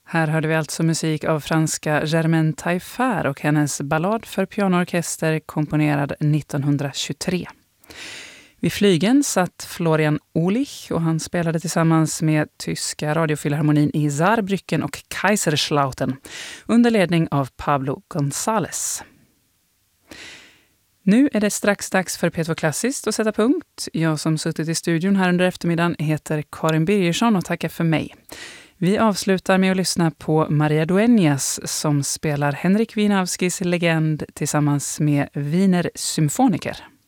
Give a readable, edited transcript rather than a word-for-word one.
Här hörde vi alltså musik av franska Germaine Taillefer och hennes ballad för pianoorkester komponerad 1923. Vid flygeln satt Florian Ulich och han spelade tillsammans med tyska radiofilharmonin i Saarbrücken och Kaiserslautern under ledning av Pablo González. Nu är det strax dags för P2 Klassiskt att sätta punkt. Jag som suttit i studion här under eftermiddagen heter Karin Birgersson och tackar för mig. Vi avslutar med att lyssna på Maria Dueñas som spelar Henrik Wieniawskis legend tillsammans med Wiener Symfoniker.